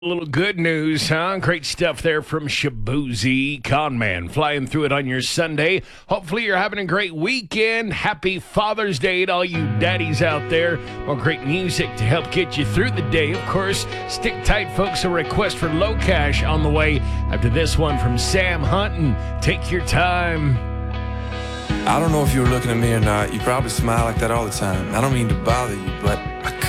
A little good news, huh? Great stuff there from Shabuzi Conman. Flying through it on your Sunday. Hopefully you're having a great weekend. Happy Father's Day to all you daddies out there. Well, great music to help get you through the day. Of course, stick tight, folks. A request for Low Cash on the way after this one from Sam Hunton. Take your time. I don't know if you were looking at me or not. You probably smile like that all the time. I don't mean to bother you, but I